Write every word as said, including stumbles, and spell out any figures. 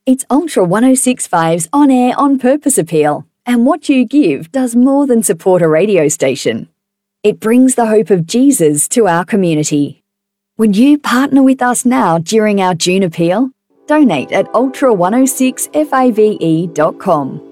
It's Ultra one oh six point five's on-air, on-purpose appeal, and what you give does more than support a radio station. It brings the hope of Jesus to our community. Would you partner with us now during our June appeal? Donate at ultra one oh six fave dot com.